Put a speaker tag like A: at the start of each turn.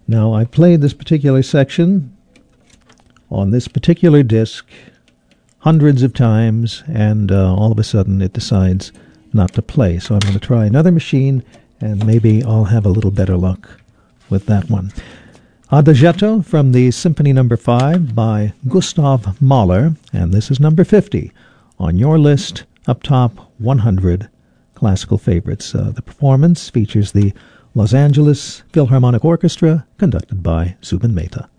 A: Now, I played this particular section on this particular disc hundreds of times, and all of a sudden it decides not to play. So I'm going to try another machine, and maybe I'll have a little better luck with that one. Adagietto from the Symphony No. 5 by Gustav Mahler, and this is number 50 on your list, Up Top 100 Classical Favorites. The performance features the Los Angeles Philharmonic Orchestra, conducted by Zubin Mehta.